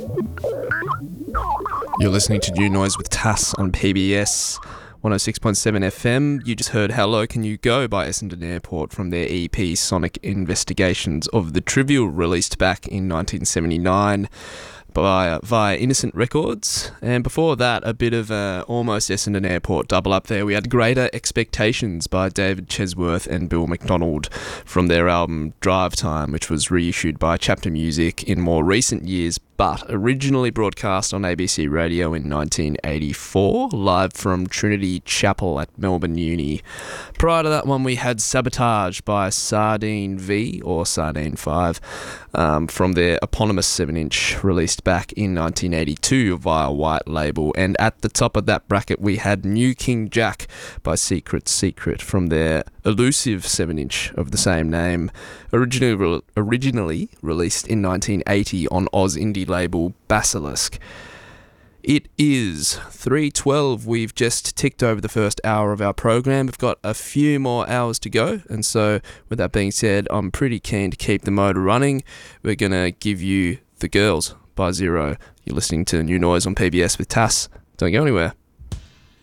You're listening to New Noise with Tass on PBS 106.7 FM. You just heard How Low Can You Go by Essendon Airport from their EP Sonic Investigations of the Trivial, released back in 1979 via Innocent Records. And before that, a bit of a almost Essendon Airport double up there. We had Greater Expectations by David Chesworth and Bill McDonald from their album Drive Time, which was reissued by Chapter Music in more recent years, but originally broadcast on ABC Radio in 1984, live from Trinity Chapel at Melbourne Uni. Prior to that one, we had Sabotage by Sardine V, or Sardine 5, from their eponymous 7-inch, released back in 1982 via White Label. And at the top of that bracket, we had New King Jack by Secret Secret from their elusive 7-inch of the same name, originally released in 1980 on Oz indie label Basilisk. It is 3:12. We've just ticked over the first hour of our program. We've got a few more hours to go, and so with that being said, I'm pretty keen to keep the motor running. We're going to give you The Girls by Zero. You're listening to New Noise on PBS with Tass. Don't go anywhere.